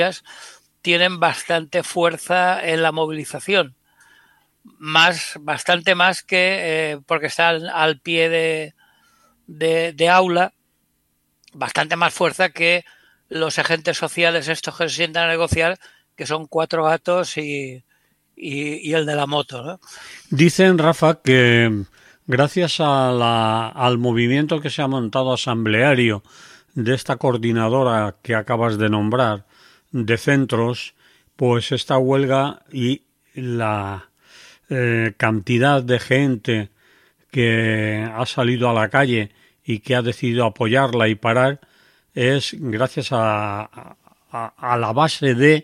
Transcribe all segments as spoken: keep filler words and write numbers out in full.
tienen bastante fuerza en la movilización, más bastante más que eh, porque están al pie de, de, de aula, bastante más fuerza que los agentes sociales estos que se sientan a negociar, que son cuatro gatos y, y, y el de la moto, ¿no? Dicen, Rafa, que gracias a la, al movimiento que se ha montado asambleario de esta coordinadora que acabas de nombrar de centros, pues esta huelga y la eh, cantidad de gente que ha salido a la calle y que ha decidido apoyarla y parar es gracias a, a, a la base de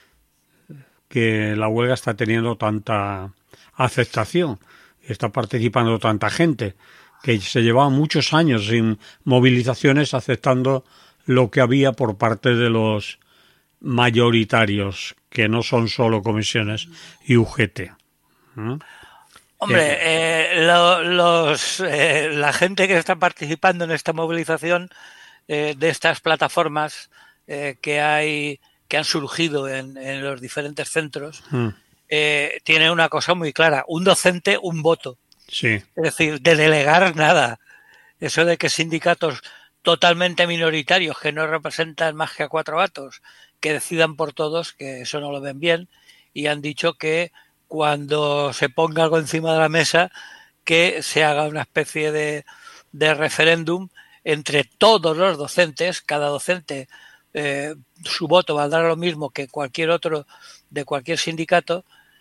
que la huelga está teniendo tanta aceptación, está participando tanta gente, que se llevaba muchos años sin movilizaciones aceptando lo que había por parte de los mayoritarios, que no son solo comisiones y U G T. ¿Mm? Hombre, Eh, eh, lo, los, eh, la gente que está participando en esta movilización eh, de estas plataformas eh, que hay, que han surgido en, en los diferentes centros, mm, eh, tiene una cosa muy clara: un docente, un voto. sí, Es decir, de delegar nada. Eso de que sindicatos totalmente minoritarios que no representan más que a cuatro gatos que decidan por todos, que eso no lo ven bien, y han dicho que cuando se ponga algo encima de la mesa, que se haga una especie de, de referéndum entre todos los docentes. Cada docente, eh, su voto valdrá lo mismo que cualquier otro de cualquier sindicato,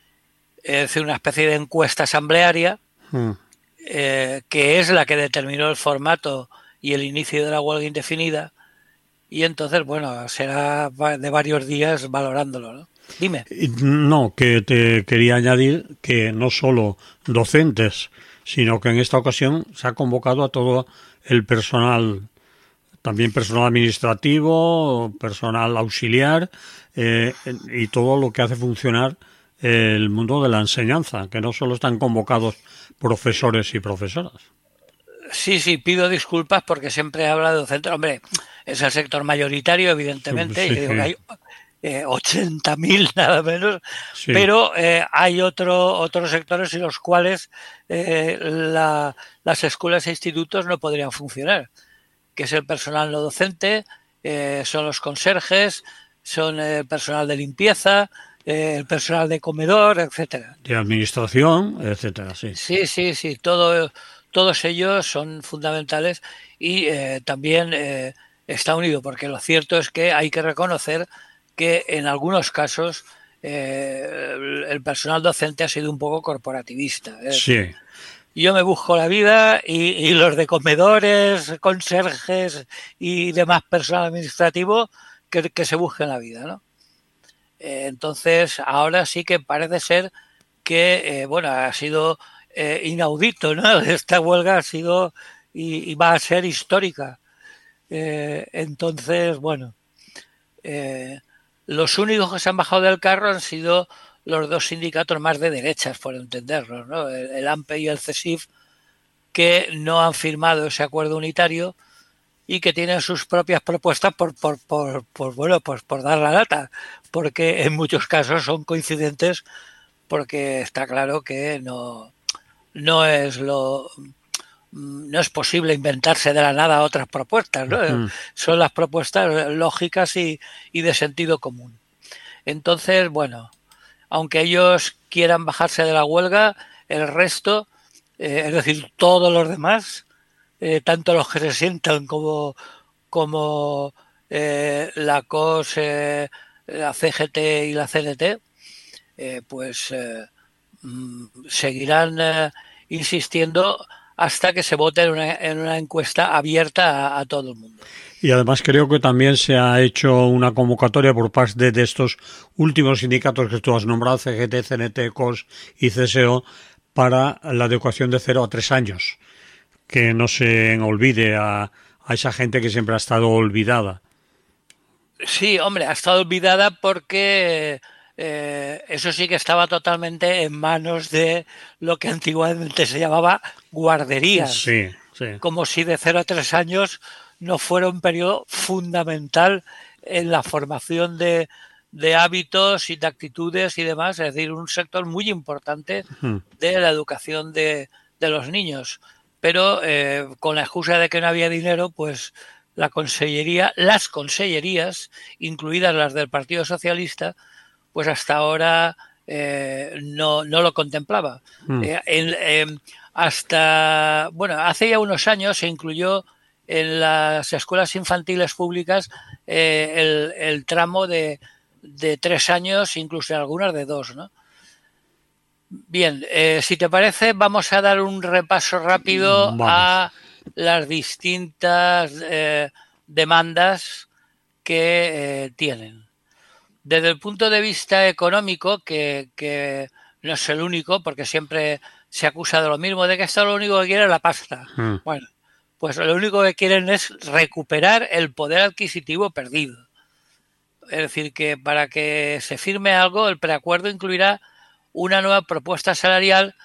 es decir, una especie de encuesta asamblearia, mm. eh, que es la que determinó el formato y el inicio de la huelga indefinida, y entonces, bueno, será de varios días valorándolo, ¿no? Dime. No, que te quería añadir que no solo docentes, sino que en esta ocasión se ha convocado a todo el personal, también personal administrativo, personal auxiliar eh, y todo lo que hace funcionar el mundo de la enseñanza, que no solo están convocados profesores y profesoras. Sí, sí, pido disculpas porque siempre he hablado de docentes. Hombre, es el sector mayoritario, evidentemente, Sí, y digo que hay eh, ochenta mil nada menos, sí, pero eh, hay otro, otros sectores en los cuales eh, la, las escuelas e institutos no podrían funcionar, que es el personal no docente, eh, son los conserjes, son el personal de limpieza, eh, el personal de comedor, etcétera. de administración, etcétera, sí. Sí, sí, sí, todo, todos ellos son fundamentales, y eh, también eh, está unido, porque lo cierto es que hay que reconocer que en algunos casos eh, el, el personal docente ha sido un poco corporativista. Es decir, Sí, yo me busco la vida y, y los de comedores, conserjes y demás personal administrativo que, que se busquen la vida, ¿no? Eh, entonces, ahora sí que parece ser que, eh, bueno, ha sido eh, inaudito, ¿no? Esta huelga ha sido y, y va a ser histórica. Eh, entonces, bueno, eh, los únicos que se han bajado del carro han sido los dos sindicatos más de derechas, por entenderlos, ¿no? El, el AMPE y el CESIF, que no han firmado ese acuerdo unitario y que tienen sus propias propuestas por, por, por, por bueno, pues por dar la lata, porque en muchos casos son coincidentes, porque está claro que no, no es lo no es posible inventarse de la nada otras propuestas, ¿no? mm, Son las propuestas lógicas y, y de sentido común. Entonces, bueno, aunque ellos quieran bajarse de la huelga, el resto, eh, es decir, todos los demás, eh, tanto los que se sientan como, como eh, la C O S, eh, la C G T y la C N T, eh, pues eh, seguirán eh, insistiendo hasta que se vote en una, en una encuesta abierta a, a todo el mundo. y además creo que también se ha hecho una convocatoria por parte de estos últimos sindicatos que tú has nombrado, C G T, C N T, C O S y C S O, para la adecuación de cero a tres años. Que no se olvide a, a esa gente que siempre ha estado olvidada. Sí, hombre, ha estado olvidada porque eh, eso sí que estaba totalmente en manos de lo que antiguamente se llamaba guarderías, Sí, sí. como si de cero a tres años no fuera un periodo fundamental en la formación de, de hábitos y de actitudes y demás, es decir, un sector muy importante de la educación de, de los niños. Pero eh, con la excusa de que no había dinero, pues la consellería, las consellerías, incluidas las del Partido Socialista, pues hasta ahora eh, no, no lo contemplaba. Mm. Eh, en, eh, hasta, bueno, hace ya unos años se incluyó en las escuelas infantiles públicas eh, el, el tramo de, de tres años, incluso en algunas de dos, ¿no? Bien, eh, si te parece, vamos a dar un repaso rápido Vamos. a las distintas eh, demandas que eh, tienen. Desde el punto de vista económico, que, que no es el único, porque siempre se acusa de lo mismo, de que esto lo único que quiere es la pasta. Mm. Bueno, pues lo único que quieren es recuperar el poder adquisitivo perdido. Es decir, que para que se firme algo, el preacuerdo incluirá una nueva propuesta salarial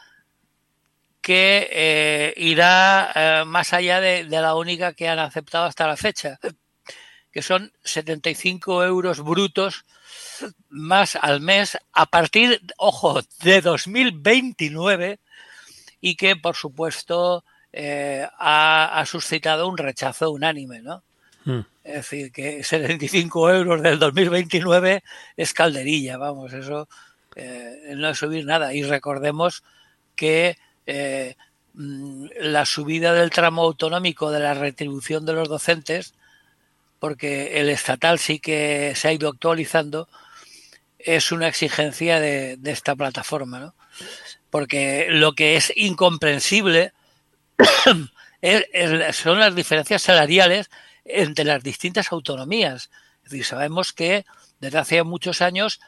que eh, irá eh, más allá de, de la única que han aceptado hasta la fecha, que son setenta y cinco euros brutos más al mes a partir, ojo, de dos mil veintinueve, y que, por supuesto, eh, ha, ha suscitado un rechazo unánime, ¿no? Mm. Es decir, que setenta y cinco euros del dos mil veintinueve es calderilla, vamos, eso eh, no es subir nada. Y recordemos que eh, la subida del tramo autonómico de la retribución de los docentes, porque el estatal sí que se ha ido actualizando, es una exigencia de, de esta plataforma, ¿no? Porque lo que es incomprensible es, es, son las diferencias salariales entre las distintas autonomías. Es decir, sabemos que desde hace muchos años,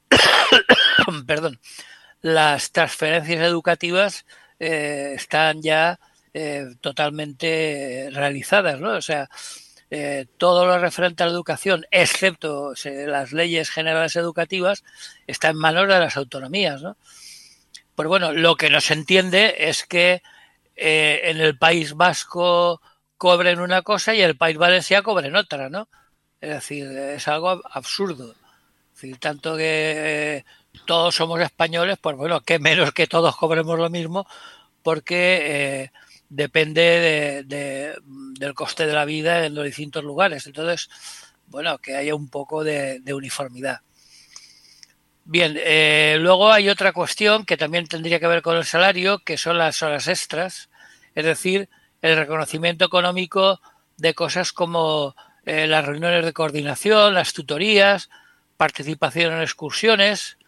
perdón, las transferencias educativas eh, están ya eh, totalmente realizadas, ¿no? O sea, eh, todo lo referente a la educación, excepto eh, las leyes generales educativas, está en manos de las autonomías, ¿no? Pues bueno, lo que no se entiende es que eh, en el País Vasco cobren una cosa y el País Valenciano cobren otra, ¿no? Es decir, es algo absurdo. Es decir, tanto que eh, todos somos españoles, pues bueno, que menos que todos cobremos lo mismo, porque eh, depende de, de, del coste de la vida en los distintos lugares. Entonces, bueno, que haya un poco de, de uniformidad. Bien, eh, luego hay otra cuestión que también tendría que ver con el salario, que son las horas extras, es decir, el reconocimiento económico de cosas como eh, las reuniones de coordinación, las tutorías, participación en excursiones,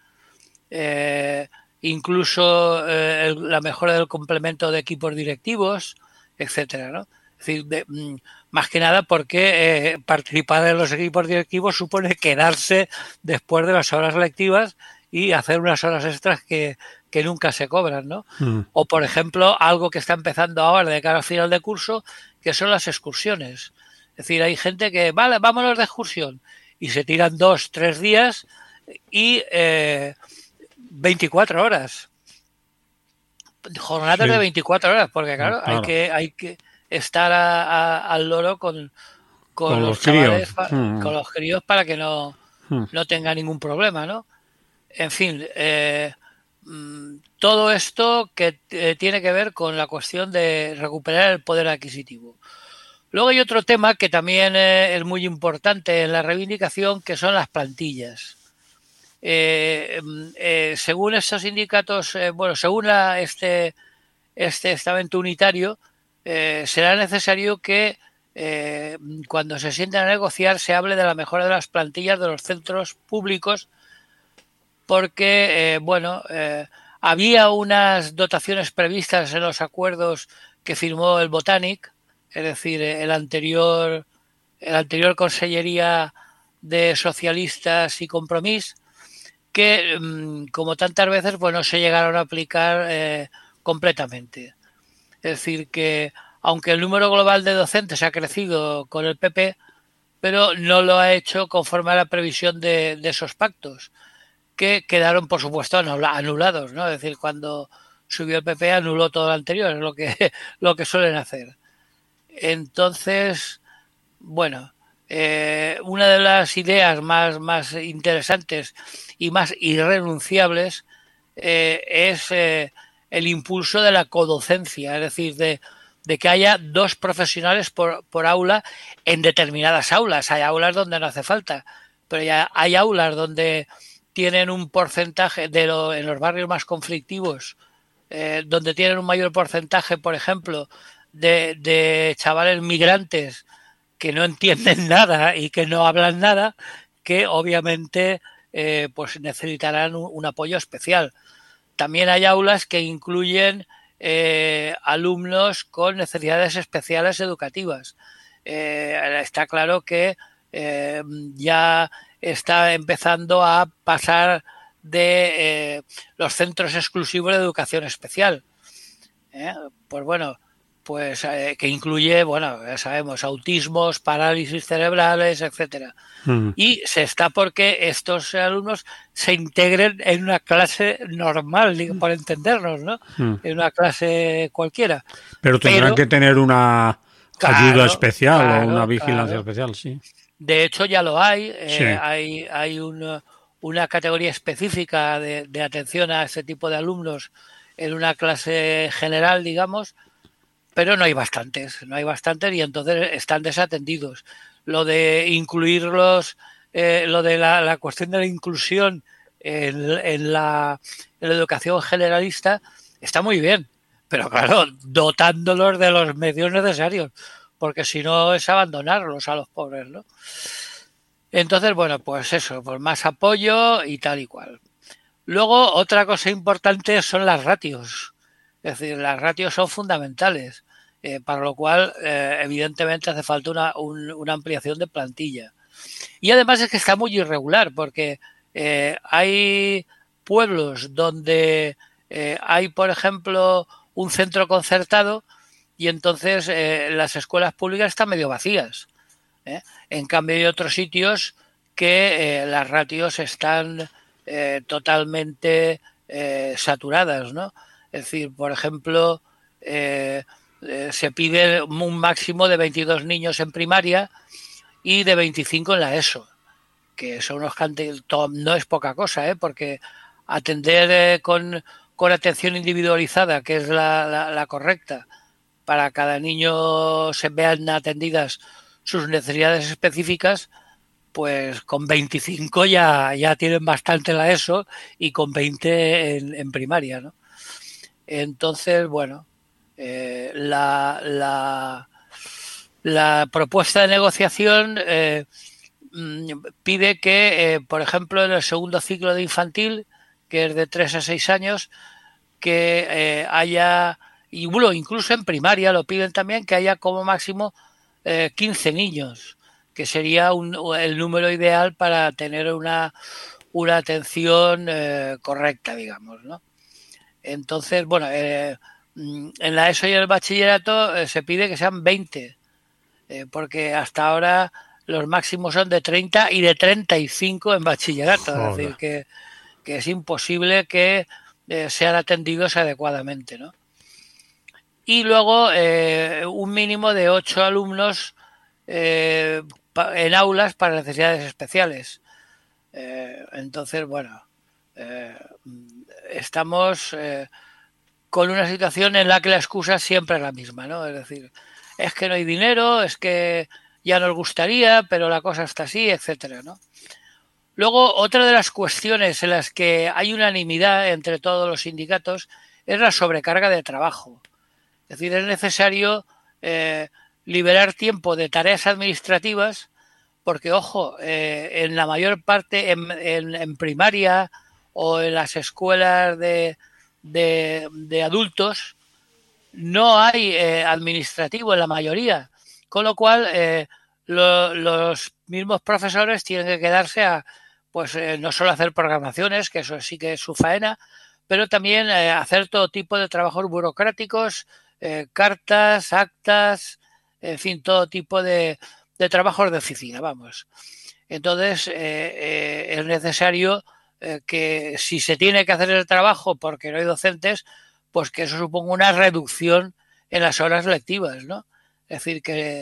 eh, incluso eh, el, la mejora del complemento de equipos directivos, etcétera, ¿no? Es decir, de, más que nada porque eh, participar en los equipos directivos supone quedarse después de las horas lectivas y hacer unas horas extras que, que nunca se cobran, ¿no? Mm. O, por ejemplo, algo que está empezando ahora de cara al final de curso, que son las excursiones. Es decir, hay gente que, vale, vámonos de excursión, y se tiran dos, tres días y eh, veinticuatro horas. Jornadas sí. de veinticuatro horas, porque claro, claro. hay que hay que estar a, a, al loro con, con, con los, los chavales, pa, hmm. con los críos para que no, hmm. no tenga ningún problema, ¿no? En fin, eh, todo esto que eh, tiene que ver con la cuestión de recuperar el poder adquisitivo. Luego hay otro tema que también eh, es muy importante en la reivindicación, que son las plantillas. Eh, eh, según estos sindicatos, eh, bueno, según la, este, este estamento unitario, eh, será necesario que eh, cuando se sienten a negociar se hable de la mejora de las plantillas de los centros públicos, porque, eh, bueno, eh, había unas dotaciones previstas en los acuerdos que firmó el Botanic, es decir, el anterior, el anterior Consellería de Socialistas y Compromís, que, como tantas veces, pues no se llegaron a aplicar eh, completamente. Es decir, que aunque el número global de docentes ha crecido con el P P, pero no lo ha hecho conforme a la previsión de, de esos pactos, que quedaron, por supuesto, anulados, ¿no? Es decir, cuando subió el P P anuló todo lo anterior, es lo que, lo que suelen hacer. Entonces, bueno, eh, una de las ideas más, más interesantes y más irrenunciables eh, es eh, el impulso de la codocencia, es decir, de, de que haya dos profesionales por, por aula en determinadas aulas. Hay aulas donde no hace falta, pero ya hay aulas donde tienen un porcentaje de lo, en los barrios más conflictivos, eh, donde tienen un mayor porcentaje, por ejemplo, de, de chavales migrantes que no entienden nada y que no hablan nada, que obviamente eh, pues necesitarán un, un apoyo especial. También hay aulas que incluyen eh, alumnos con necesidades especiales educativas. Eh, está claro que eh, ya está empezando a pasar de eh, los centros exclusivos de educación especial. ¿Eh? Pues bueno, pues eh, que incluye, bueno, ya sabemos, autismos, parálisis cerebrales, etcétera. Mm. Y se está porque estos alumnos se integren en una clase normal, por entendernos, ¿no? Mm. En una clase cualquiera. Pero tendrán Pero, que tener una claro, ayuda especial claro, o una vigilancia claro. especial, sí. De hecho, ya lo hay. Eh, sí. Hay, hay una, una categoría específica de, de atención a ese tipo de alumnos en una clase general, digamos, pero no hay bastantes, no hay bastantes y entonces están desatendidos. Lo de incluirlos, eh, lo de la, la cuestión de la inclusión en, en, la, en la educación generalista está muy bien, pero claro, dotándolos de los medios necesarios, porque si no es abandonarlos a los pobres, ¿no? Entonces, bueno, pues eso, pues más apoyo y tal y cual. Luego, otra cosa importante son las ratios. Es decir, las ratios son fundamentales, eh, para lo cual, eh, evidentemente, hace falta una, un, una ampliación de plantilla. Y además es que está muy irregular, porque eh, hay pueblos donde eh, hay, por ejemplo, un centro concertado y entonces eh, las escuelas públicas están medio vacías. ¿eh? En cambio, hay otros sitios que eh, las ratios están eh, totalmente eh, saturadas, ¿no? Es decir, por ejemplo, eh, eh, se pide un máximo de veintidós niños en primaria y de veinticinco en la ESO, que son unos cantes, no es poca cosa, ¿eh? Porque atender eh, con, con atención individualizada, que es la, la, la correcta, para cada niño se vean atendidas sus necesidades específicas, pues con veinticinco ya, ya tienen bastante la ESO y con veinte en, en primaria, ¿no? Entonces, bueno, eh, la, la, la propuesta de negociación eh, pide que, eh, por ejemplo, en el segundo ciclo de infantil, que es de tres a seis años, que eh, haya, y bueno, incluso en primaria lo piden también, que haya como máximo eh, quince niños, que sería un, el número ideal para tener una, una atención eh, correcta, digamos, ¿no? Entonces, bueno, eh, en la ESO y el bachillerato eh, se pide que sean veinte, eh, porque hasta ahora los máximos son de treinta y de treinta y cinco en bachillerato. Joder. Es decir, que, que es imposible que eh, sean atendidos adecuadamente, ¿no? Y luego eh, un mínimo de ocho alumnos eh, en aulas para necesidades especiales. Eh, entonces, bueno, eh, estamos eh, con una situación en la que la excusa siempre es la misma, ¿no? Es decir, es que no hay dinero, es que ya nos gustaría, pero la cosa está así, etcétera, ¿no? Luego, otra de las cuestiones en las que hay unanimidad entre todos los sindicatos es la sobrecarga de trabajo. Es decir, es necesario eh, liberar tiempo de tareas administrativas porque, ojo, eh, en la mayor parte, en, en, en primaria o en las escuelas de, de, de adultos, no hay eh, administrativo en la mayoría, con lo cual eh, lo, los mismos profesores tienen que quedarse a, pues eh, no solo hacer programaciones, que eso sí que es su faena, pero también eh, hacer todo tipo de trabajos burocráticos, eh, cartas, actas, en fin, todo tipo de, de trabajos de oficina, vamos. Entonces, eh, eh, es necesario eh, que si se tiene que hacer el trabajo porque no hay docentes, pues que eso suponga una reducción en las horas lectivas, ¿no? Es decir, que,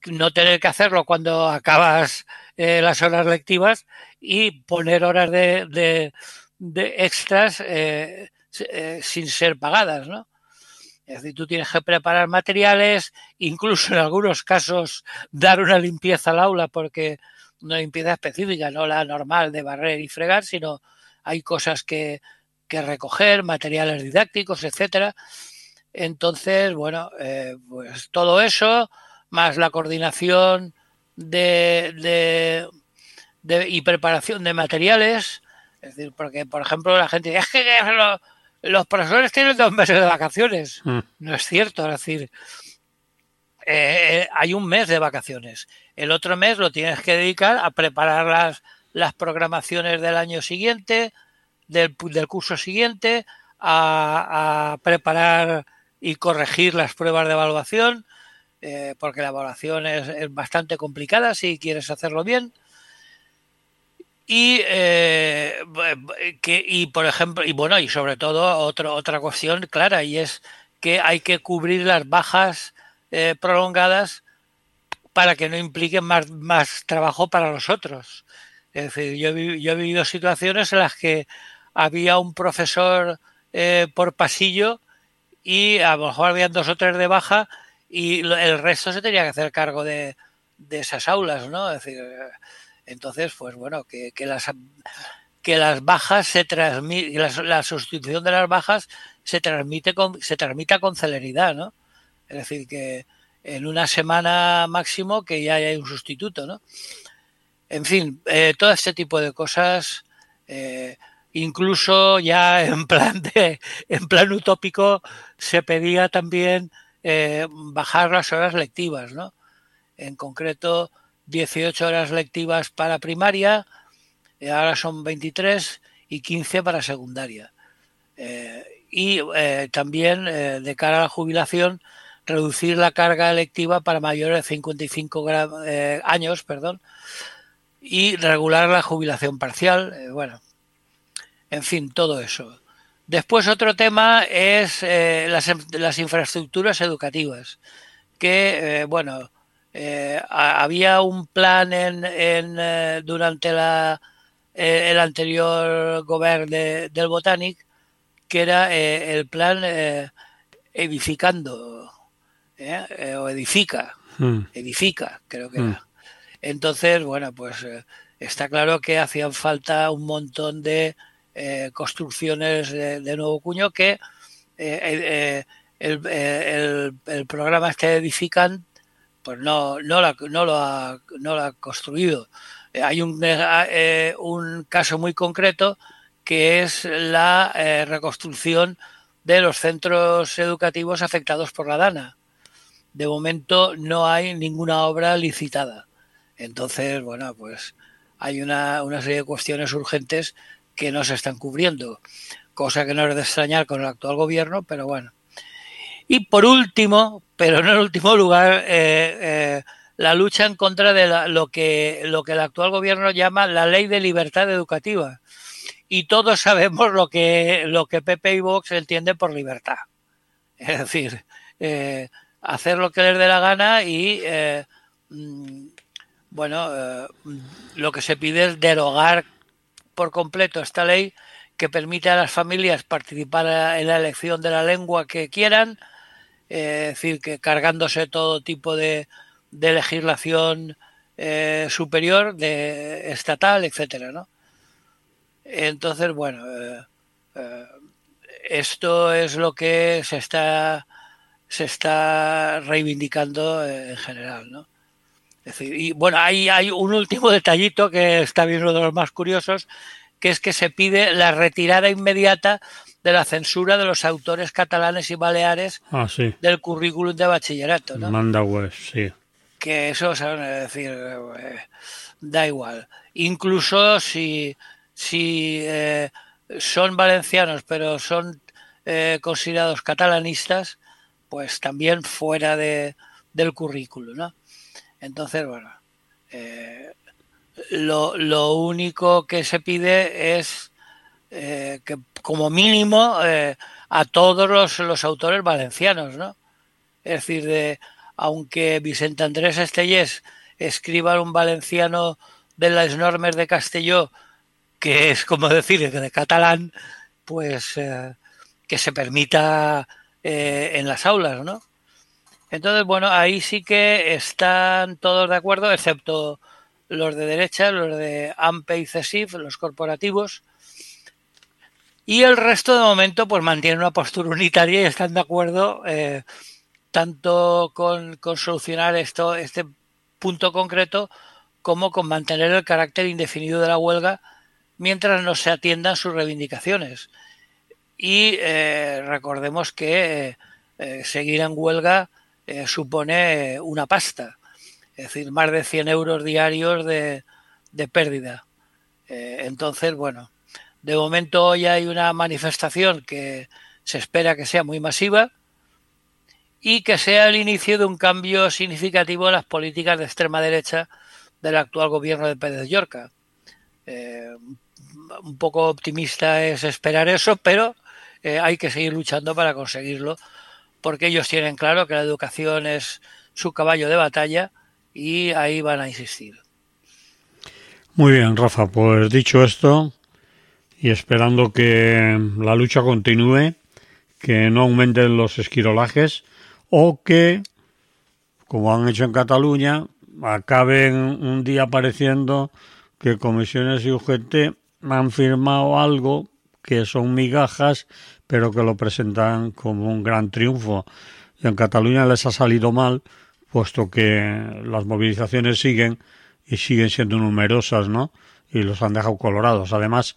no tener que hacerlo cuando acabas eh, las horas lectivas y poner horas de, de, de extras eh, eh, sin ser pagadas, ¿no? Es decir, tú tienes que preparar materiales, incluso en algunos casos dar una limpieza al aula, porque una limpieza específica, no la normal de barrer y fregar, sino hay cosas que, que recoger, materiales didácticos, etcétera. Entonces, bueno, eh, pues todo eso, más la coordinación de, de, de, y preparación de materiales, es decir, porque, por ejemplo, la gente dice, es que lo, los profesores tienen dos meses de vacaciones. Mm. No es cierto, es decir, eh, hay un mes de vacaciones. El otro mes lo tienes que dedicar a preparar las, las programaciones del año siguiente, del, del curso siguiente, a, a preparar y corregir las pruebas de evaluación, eh, porque la evaluación es, es bastante complicada si quieres hacerlo bien. Y eh, que y por ejemplo y bueno y sobre todo otro, otra cuestión clara, y es que hay que cubrir las bajas eh, prolongadas para que no impliquen más, más trabajo para los otros. Es decir, yo, yo he vivido situaciones en las que había un profesor eh, por pasillo y a lo mejor habían dos o tres de baja y el resto se tenía que hacer cargo de, de esas aulas, ¿no? Es decir, entonces, pues bueno, que, que las que las bajas se transmiten, la, la sustitución de las bajas se transmite con, se transmita con celeridad, ¿no? Es decir, que en una semana máximo que ya hay un sustituto, ¿no? En fin, eh, todo este tipo de cosas, eh, incluso ya en plan de, en plan utópico, se pedía también eh, bajar las horas lectivas, ¿no? En concreto, dieciocho horas lectivas para primaria, eh, ahora son veintitrés y quince para secundaria. Eh, y eh, también, eh, de cara a la jubilación, reducir la carga electiva para mayores de cincuenta y cinco eh, años, perdón, y regular la jubilación parcial, eh, bueno, en fin, todo eso. Después otro tema es eh, las, las infraestructuras educativas, que, eh, bueno, eh, había un plan en, en eh, durante la, eh, el anterior gobierno de, del Botànic, que era eh, el plan eh, edificando, eh, eh, o edifica, mm. edifica, creo que mm. era. Entonces, bueno, pues eh, está claro que hacían falta un montón de eh, construcciones de, de nuevo cuño que eh, eh, el, el, el programa este Edifican pues no, no, la, no, lo, ha, no lo ha construido. Eh, hay un, eh, un caso muy concreto que es la eh, reconstrucción de los centros educativos afectados por la DANA. De momento no hay ninguna obra licitada. Entonces, bueno, pues hay una, una serie de cuestiones urgentes que no se están cubriendo, cosa que no es de extrañar con el actual gobierno, pero bueno. Y por último, pero no en último lugar, eh, eh, la lucha en contra de la, lo, que, lo que el actual gobierno llama la ley de libertad educativa. Y todos sabemos lo que, lo que P P y Vox entiende por libertad. Es decir, eh, hacer lo que les dé la gana y... Eh, bueno, eh, lo que se pide es derogar por completo esta ley que permite a las familias participar en la elección de la lengua que quieran, eh, es decir, que cargándose todo tipo de, de legislación eh, superior, de estatal, etcétera, ¿no? Entonces, bueno, eh, eh, esto es lo que se está se está reivindicando en general, ¿no? Es decir, y bueno, hay, hay un último detallito que está bien, uno de los más curiosos, que es que se pide la retirada inmediata de la censura de los autores catalanes y baleares ah, sí. del currículum de bachillerato, ¿no? Manda web, sí. Que eso, ¿saben? Es decir, eh, da igual. Incluso si, si eh, son valencianos, pero son eh, considerados catalanistas, pues también fuera de, del currículum, ¿no? Entonces, bueno, eh, lo, lo único que se pide es eh, que como mínimo eh, a todos los, los autores valencianos, ¿no? Es decir, de aunque Vicente Andrés Estellés escriba un valenciano de las normas de Castelló, que es como decir de catalán, pues eh, que se permita eh, en las aulas, ¿no? Entonces, bueno, ahí sí que están todos de acuerdo, excepto los de derecha, los de A M P y CESIF, los corporativos, y el resto de momento pues mantienen una postura unitaria y están de acuerdo eh, tanto con, con solucionar esto, este punto concreto, como con mantener el carácter indefinido de la huelga mientras no se atiendan sus reivindicaciones. Y eh, recordemos que eh, seguir en huelga eh, supone una pasta, es decir, más de cien euros diarios de, de pérdida. Eh, entonces, bueno, de momento hoy hay una manifestación que se espera que sea muy masiva y que sea el inicio de un cambio significativo en las políticas de extrema derecha del actual gobierno de Pérez Llorca. Eh, un poco optimista es esperar eso, pero eh, hay que seguir luchando para conseguirlo, porque ellos tienen claro que la educación es su caballo de batalla y ahí van a insistir. Muy bien, Rafa, pues dicho esto y esperando que la lucha continúe, que no aumenten los esquirolajes o que, como han hecho en Cataluña, acaben un día apareciendo que Comisiones y U G T han firmado algo que son migajas, pero que lo presentan como un gran triunfo. Y en Cataluña les ha salido mal, puesto que las movilizaciones siguen y siguen siendo numerosas, ¿no? Y los han dejado colorados. Además,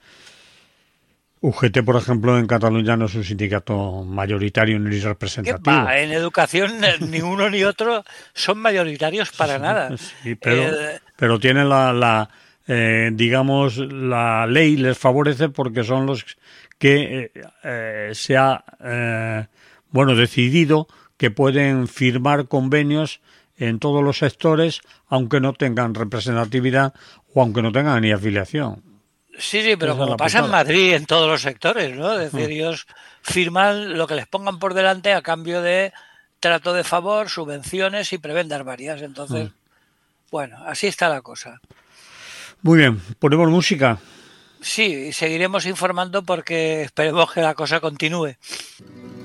U G T, por ejemplo, en Cataluña no es un sindicato mayoritario ni representativo. ¿Qué va? En educación ni uno ni otro son mayoritarios para nada. Sí, pero, eh... pero tienen la, la eh, digamos, la ley les favorece porque son los que eh, eh, se ha, eh, bueno, decidido que pueden firmar convenios en todos los sectores, aunque no tengan representatividad o aunque no tengan ni afiliación. Sí, sí, pero Esa como pasa en Madrid en todos los sectores, ¿no? Es decir, mm. ellos firman lo que les pongan por delante a cambio de trato de favor, subvenciones y prebendas varias. Entonces, mm. bueno, así está la cosa. Muy bien, ¿ponemos música? Sí, y seguiremos informando porque esperemos que la cosa continúe.